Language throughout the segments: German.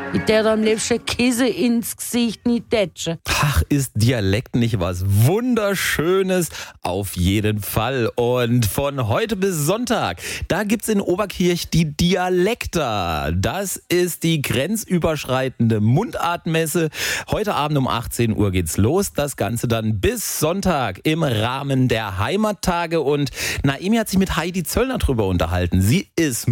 Ich der am liebsten Käse ins Gesicht nicht tätschen. Ach, ist Dialekt nicht was Wunderschönes? Auf jeden Fall. Und von heute bis Sonntag, da gibt's in Oberkirch die Dialekta. Das ist die grenzüberschreitende Mundartmesse. Heute Abend um 18 Uhr geht's los. Das Ganze dann bis Sonntag im Rahmen der Heimattage. Und Naemi hat sich mit Heidi Zöllner drüber unterhalten. Sie ist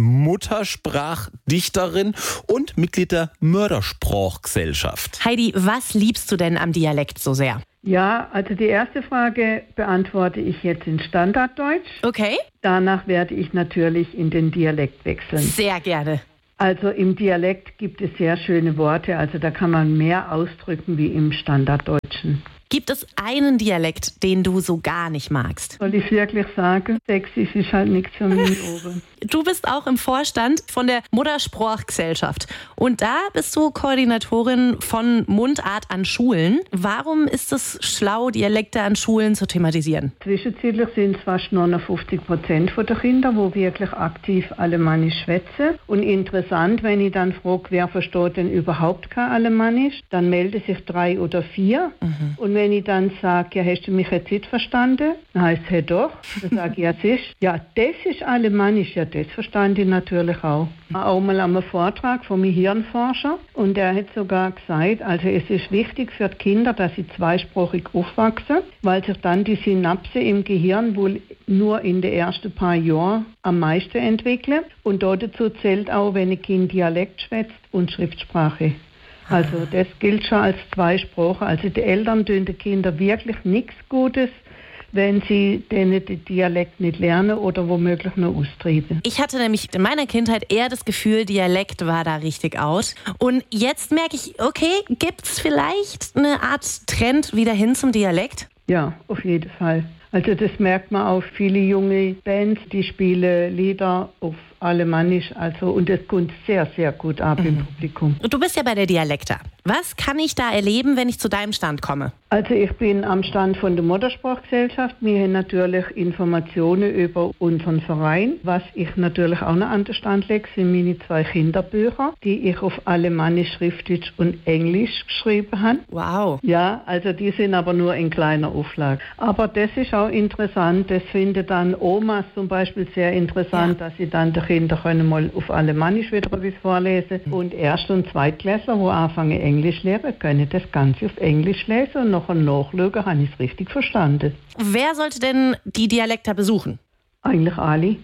Muttersprachdichterin und Mitglied der Mördersprachgesellschaft. Heidi, was liebst du denn am Dialekt so sehr? Ja, also die erste Frage beantworte ich jetzt in Standarddeutsch. Okay. Danach werde ich natürlich in den Dialekt wechseln. Sehr gerne. Also im Dialekt gibt es sehr schöne Worte, also da kann man mehr ausdrücken wie im Standarddeutschen. Gibt es einen Dialekt, den du so gar nicht magst? Soll ich wirklich sagen? Sächsisch ist halt nichts für mich oben. Du bist auch im Vorstand von der Muttersprachgesellschaft. Und da bist du Koordinatorin von Mundart an Schulen. Warum ist es schlau, Dialekte an Schulen zu thematisieren? Zwischenzeitlich sind es fast nur noch 50% der Kinder, die wirklich aktiv Alemannisch schwätzen. Und interessant, wenn ich dann frage, wer versteht denn überhaupt kein Alemannisch, dann melden sich 3 oder 4. Und wenn ich dann sage, ja, hast du mich jetzt nicht verstanden? Dann heisst es, hey doch. Dann sage ich, ja, das ist Alemannisch. Ja, das verstand ich natürlich auch. Auch mal am Vortrag von einem Hirnforscher. Und der hat sogar gesagt, also es ist wichtig für die Kinder, dass sie zweisprachig aufwachsen, weil sich dann die Synapsen im Gehirn wohl nur in den ersten paar Jahren am meisten entwickeln. Und dazu zählt auch, wenn ein Kind Dialekt schwätzt und Schriftsprache. Also das gilt schon als Zweisprache. Also die Eltern tun den Kindern wirklich nichts Gutes, wenn sie denen den Dialekt nicht lernen oder womöglich nur austreiben. Ich hatte nämlich in meiner Kindheit eher das Gefühl, Dialekt war da richtig out. Und jetzt merke ich, okay, gibt's vielleicht eine Art Trend wieder hin zum Dialekt? Ja, auf jeden Fall. Also das merkt man auch, viele junge Bands, die spielen Lieder auf Alemannisch, also, und das kommt sehr, sehr gut ab im Publikum. Du bist ja bei der Dialekta. Was kann ich da erleben, wenn ich zu deinem Stand komme? Also ich bin am Stand von der Muttersprachgesellschaft. Wir haben natürlich Informationen über unseren Verein. Was ich natürlich auch noch an den Stand lege, sind meine 2 Kinderbücher, die ich auf Alemannisch, Schriftdeutsch und Englisch geschrieben habe. Wow. Ja, also die sind aber nur in kleiner Auflage. Aber das ist auch interessant. Das finden dann Omas zum Beispiel sehr interessant, dass sie dann den Kindern können mal auf Alemannisch wieder etwas vorlesen. Und Erst- und Zweitklässler, die anfangen Englisch lernen, können das Ganze auf Englisch lesen und nachher nachschauen, habe ich es richtig verstanden. Wer sollte denn die Dialekta besuchen? Eigentlich alle.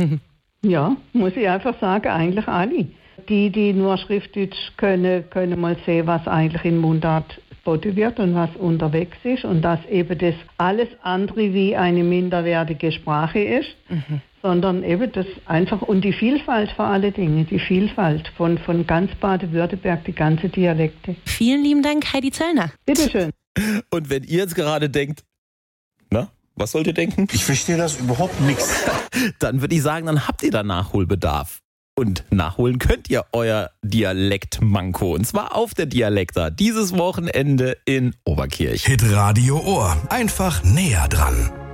Ja, muss ich einfach sagen, eigentlich alle. Die nur Schriftdeutsch können mal sehen, was eigentlich in Mundart geboten wird und was unterwegs ist und dass eben das alles andere wie eine minderwertige Sprache ist, sondern eben das einfach und die Vielfalt vor allen Dingen, die Vielfalt von ganz Baden-Württemberg, die ganze Dialekte. Vielen lieben Dank, Heidi Zöllner. Bitteschön. Und wenn ihr jetzt gerade denkt, na, was sollt ihr denken? Ich verstehe das überhaupt nichts. Dann würde ich sagen, dann habt ihr da Nachholbedarf. Und nachholen könnt ihr euer Dialektmanko. Und zwar auf der Dialekta. Dieses Wochenende in Oberkirch. Hitradio Ohr. Einfach näher dran.